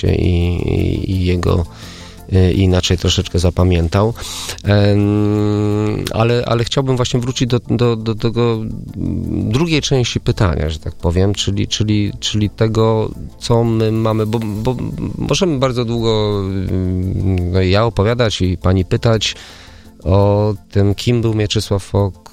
oczywiście i jego inaczej troszeczkę zapamiętał. Ale chciałbym właśnie wrócić do tego drugiej części pytania, że tak powiem, czyli tego, co my mamy, bo możemy bardzo długo ja opowiadać i pani pytać o tym, kim był Mieczysław Fok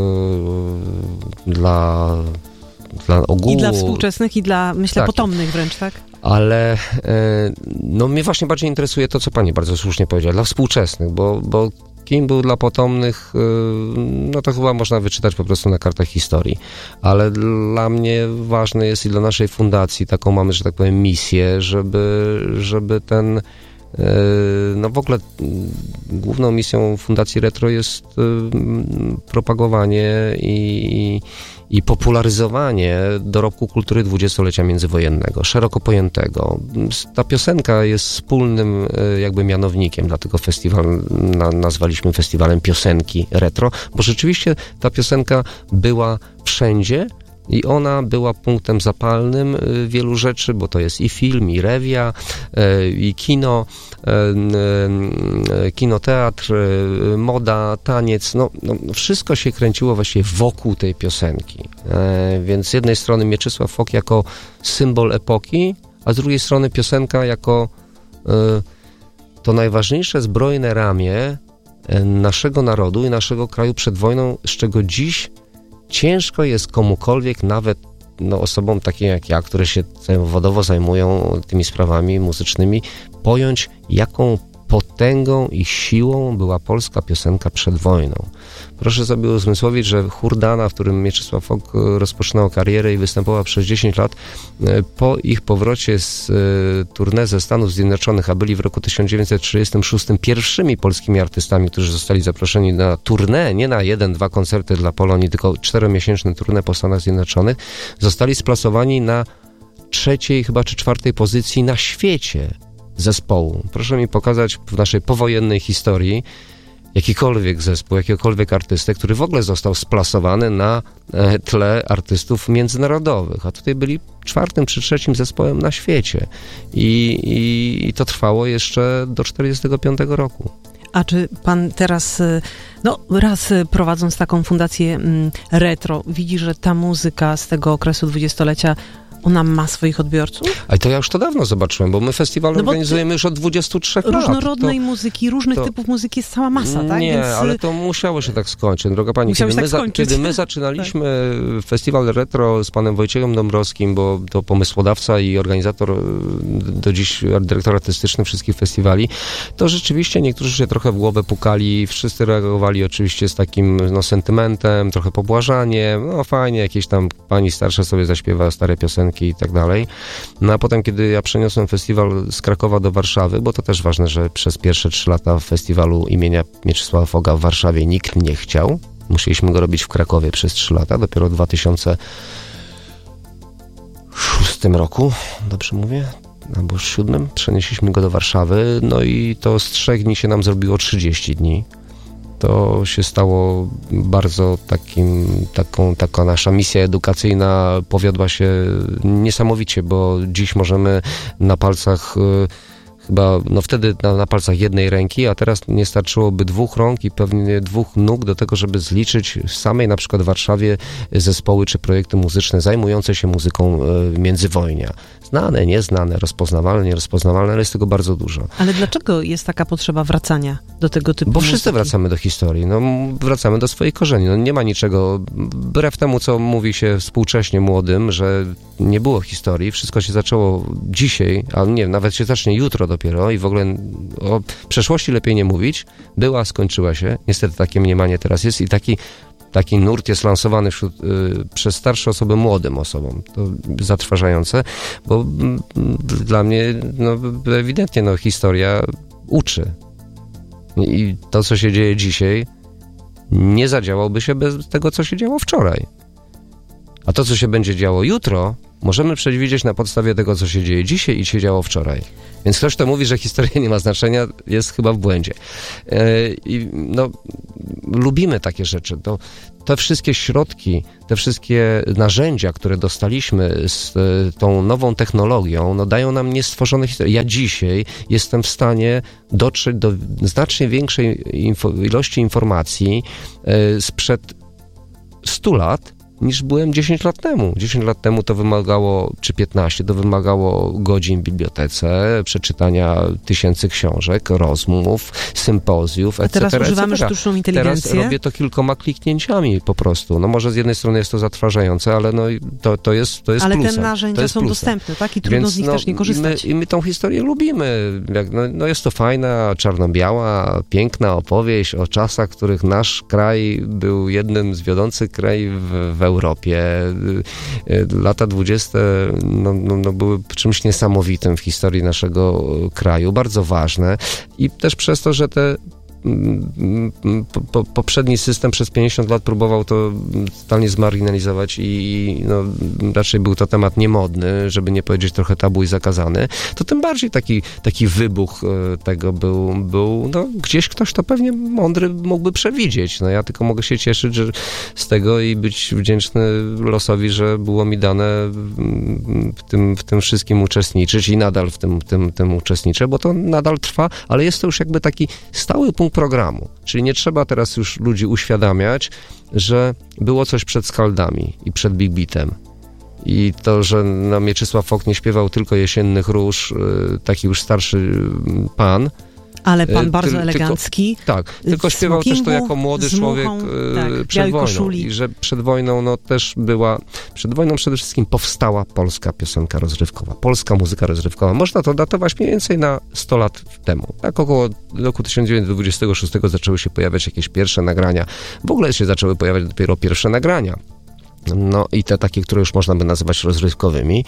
dla ogółu. I dla współczesnych, i dla, myślę, tak, potomnych wręcz, tak? Ale mnie właśnie bardziej interesuje to, co pani bardzo słusznie powiedziała, dla współczesnych, bo kim był dla potomnych, to chyba można wyczytać po prostu na kartach historii. Ale dla mnie ważne jest i dla naszej fundacji, taką mamy, że tak powiem, misję, żeby ten w ogóle główną misją Fundacji Retro jest propagowanie i popularyzowanie dorobku kultury dwudziestolecia międzywojennego, szeroko pojętego. Ta piosenka jest wspólnym jakby mianownikiem, dlatego festiwal nazwaliśmy festiwalem piosenki retro, bo rzeczywiście ta piosenka była wszędzie i ona była punktem zapalnym wielu rzeczy, bo to jest i film, i rewia, i kino, kinoteatr, moda, taniec, wszystko się kręciło właściwie wokół tej piosenki. Więc z jednej strony Mieczysław Fok jako symbol epoki, a z drugiej strony piosenka jako to najważniejsze zbrojne ramię naszego narodu i naszego kraju przed wojną, z czego dziś ciężko jest komukolwiek, nawet osobom takim jak ja, które się zawodowo zajmują tymi sprawami muzycznymi, pojąć, jaką potęgą i siłą była polska piosenka przed wojną. Proszę sobie uzmysłowić, że chór Dana, w którym Mieczysław Fok rozpoczynał karierę i występował przez 10 lat, po ich powrocie z tournée ze Stanów Zjednoczonych, a byli w roku 1936 pierwszymi polskimi artystami, którzy zostali zaproszeni na tournée, nie na 1-2 koncerty dla Polonii, tylko 4-miesięczne tournée po Stanach Zjednoczonych, zostali splasowani na 3. chyba czy 4. pozycji na świecie zespołu. Proszę mi pokazać w naszej powojennej historii jakikolwiek zespół, jakiegokolwiek artystę, który w ogóle został splasowany na tle artystów międzynarodowych, a tutaj byli 4. czy 3. zespołem na świecie i to trwało jeszcze do 1945 roku. A czy pan teraz, raz prowadząc taką fundację retro, widzi, że ta muzyka z tego okresu dwudziestolecia, ona ma swoich odbiorców? A to ja już to dawno zobaczyłem, bo my festiwal organizujemy już od 23 lat. Różnorodnej muzyki, różnych typów muzyki jest cała masa, tak? Nie, ale to musiało się tak skończyć. Droga pani, kiedy my zaczynaliśmy festiwal retro z panem Wojciechem Dąbrowskim, bo to pomysłodawca i organizator, do dziś dyrektor artystyczny wszystkich festiwali, to rzeczywiście niektórzy się trochę w głowę pukali, wszyscy reagowali oczywiście z takim sentymentem, trochę pobłażaniem, fajnie, jakieś tam pani starsza sobie zaśpiewa stare piosenki i tak dalej. A potem, kiedy ja przeniosłem festiwal z Krakowa do Warszawy, bo to też ważne, że przez pierwsze 3 lata festiwalu imienia Mieczysława Foka w Warszawie nikt nie chciał. Musieliśmy go robić w Krakowie przez 3 lata. Dopiero w 2006 roku, dobrze mówię? Albo 2007 przenieśliśmy go do Warszawy. I to z 3 dni się nam zrobiło 30 dni. To się stało bardzo taka nasza misja edukacyjna powiodła się niesamowicie, bo dziś możemy na palcach chyba, wtedy na palcach jednej ręki, a teraz nie starczyłoby 2 rąk i pewnie 2 nóg do tego, żeby zliczyć w samej na przykład Warszawie zespoły czy projekty muzyczne zajmujące się muzyką międzywojnia. Znane, nieznane, rozpoznawalne, nierozpoznawalne, ale jest tego bardzo dużo. Ale dlaczego jest taka potrzeba wracania do tego typu muzyki? Bo wszyscy wracamy do historii, wracamy do swoich korzeni. Nie ma niczego, wbrew temu, co mówi się współcześnie młodym, że nie było historii, wszystko się zaczęło dzisiaj, a nie, nawet się zacznie jutro dopiero i w ogóle o przeszłości lepiej nie mówić. Była, skończyła się. Niestety takie mniemanie teraz jest i taki nurt jest lansowany przez starsze osoby młodym osobom. To zatrważające, bo dla mnie ewidentnie historia uczy. I to, co się dzieje dzisiaj, nie zadziałałoby się bez tego, co się działo wczoraj. A to, co się będzie działo jutro, możemy przewidzieć na podstawie tego, co się dzieje dzisiaj i się działo wczoraj. Więc ktoś, kto mówi, że historia nie ma znaczenia, jest chyba w błędzie. Lubimy takie rzeczy. Te wszystkie środki, te wszystkie narzędzia, które dostaliśmy z tą nową technologią, dają nam niestworzone historie. Ja dzisiaj jestem w stanie dotrzeć do znacznie większej ilości informacji sprzed 100 lat, niż byłem 10 lat temu. 10 lat temu to wymagało, czy 15, to wymagało godzin w bibliotece, przeczytania tysięcy książek, rozmów, sympozjów, etc. A teraz używamy sztuczną inteligencję. Teraz robię to kilkoma kliknięciami po prostu. Może z jednej strony jest to zatrważające, ale to jest ale plusem. te narzędzia są dostępne, tak? I trudno z nich też nie korzystać. I my tą historię lubimy. Jest to fajna, czarno-biała, piękna opowieść o czasach, w których nasz kraj był jednym z wiodących krajów w Europie. Lata 20 były czymś niesamowitym w historii naszego kraju, bardzo ważne i też przez to, że poprzedni system przez 50 lat próbował to totalnie zmarginalizować i raczej był to temat niemodny, żeby nie powiedzieć trochę tabu i zakazany, to tym bardziej taki wybuch tego był gdzieś ktoś to pewnie mądry mógłby przewidzieć. Ja tylko mogę się cieszyć z tego i być wdzięczny losowi, że było mi dane w tym wszystkim uczestniczyć i nadal w tym uczestniczę, bo to nadal trwa, ale jest to już jakby taki stały punkt programu. Czyli nie trzeba teraz już ludzi uświadamiać, że było coś przed Skaldami i przed Big Beatem. I to, że Mieczysław Fok nie śpiewał tylko Jesiennych Róż, taki już starszy pan. Ale pan bardzo elegancki. Tylko śpiewał też to jako młody człowiek przed wojną. Koszuli. I że przed wojną też była, przed wojną przede wszystkim powstała polska piosenka rozrywkowa, polska muzyka rozrywkowa. Można to datować mniej więcej na 100 lat temu. Tak około roku 1926 zaczęły się pojawiać jakieś pierwsze nagrania. W ogóle się zaczęły pojawiać dopiero pierwsze nagrania. I te takie, które już można by nazywać rozrywkowymi.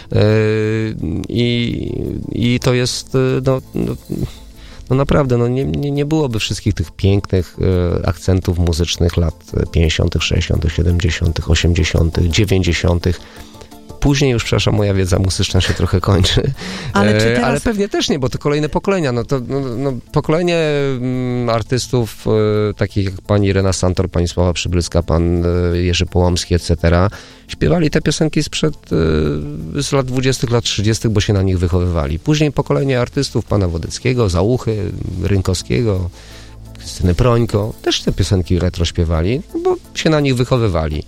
I to jest, naprawdę, nie byłoby wszystkich tych pięknych akcentów muzycznych lat 50., 60., 70., 80., 90. Później już, przepraszam, moja wiedza muzyczna się trochę kończy. Ale pewnie też nie, bo to kolejne pokolenia. Pokolenie artystów takich jak pani Irena Santor, pani Sława Przybylska, pan Jerzy Połomski, etc. śpiewali te piosenki z lat 20., lat 30., bo się na nich wychowywali. Później pokolenie artystów pana Wodeckiego, Załuchy, Rynkowskiego, Krystyny Prońko też te piosenki retro śpiewali, bo się na nich wychowywali.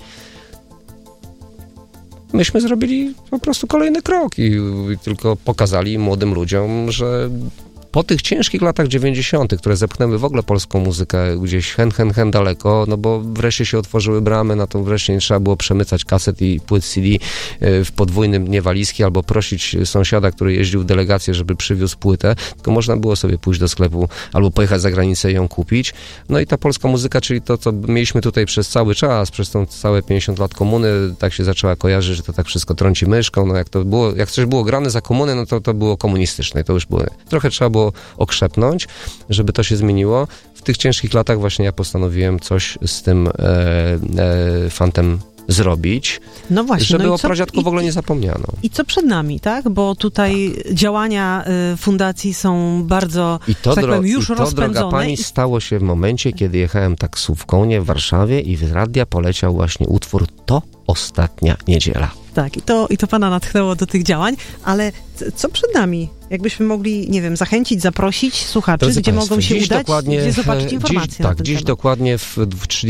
Myśmy zrobili po prostu kolejny krok i tylko pokazali młodym ludziom, że po tych ciężkich latach 90., które zepchnęły w ogóle polską muzykę gdzieś hen daleko, bo wreszcie się otworzyły bramy, na to wreszcie nie trzeba było przemycać kaset i płyt CD w podwójnym niewalizki albo prosić sąsiada, który jeździł w delegację, żeby przywiózł płytę, tylko można było sobie pójść do sklepu albo pojechać za granicę i ją kupić. I ta polska muzyka, czyli to, co mieliśmy tutaj przez cały czas, przez tą całe 50 lat komuny, tak się zaczęła kojarzyć, że to tak wszystko trąci myszką, jak coś było grane za komuny, to było komunistyczne. To już było, trochę trzeba było okrzepnąć, żeby to się zmieniło. W tych ciężkich latach właśnie ja postanowiłem coś z tym fantem zrobić, żeby o pradziadku w ogóle nie zapomniano. I co przed nami, tak? Bo tutaj działania fundacji są bardzo, już rozpędzone. Droga pani, stało się w momencie, kiedy jechałem taksówką w Warszawie i w radia poleciał właśnie utwór To ostatnia niedziela. Tak, i to pana natchnęło do tych działań, ale co przed nami? Jakbyśmy mogli, nie wiem, zachęcić, zaprosić słuchaczy, Drodzy gdzie Państwo, mogą się udać, gdzie zobaczyć informacje na ten dziś temat. dokładnie w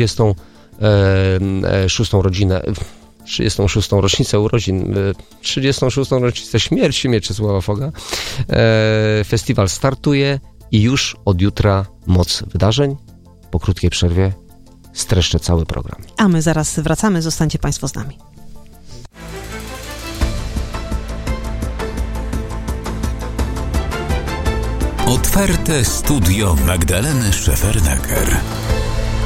36. rocznicę urodzin, 36. rocznicę śmierci Mieczysława Foga. Festiwal startuje i już od jutra moc wydarzeń. Po krótkiej przerwie streszczę cały program. A my zaraz wracamy, zostańcie Państwo z nami. Otwarte studio Magdaleny Szefernaker.